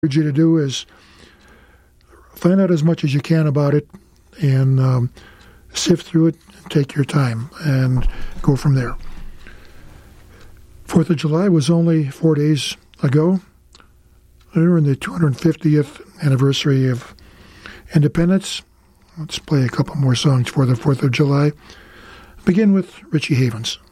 urge you to do is find out as much as you can about it and sift through it, take your time, and go from there. 4th of July was only 4 days ago. We were in the 250th anniversary of independence. Let's play a couple more songs for the 4th of July. Begin with Richie Havens.